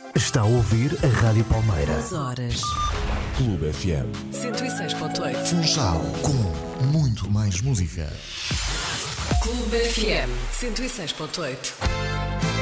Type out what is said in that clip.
Está a ouvir a Rádio Palmeiras. Horas. Clube FM 106.8. Funchal, com muito mais música. Clube FM 106.8.